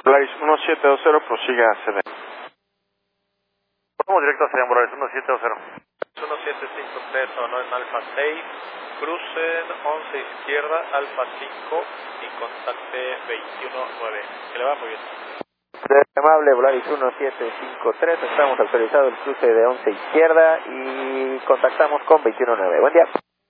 Volaris 1720, prosiga a CD. Vamos directo hacia Volaris 1720. 1753, sonó en Alfa 6, crucen 11 izquierda, Alfa 5 y contacte 219. Que le va muy bien. Amable Volaris 1753, estamos autorizados el cruce de 11 izquierda y contactamos con 219. Buen día.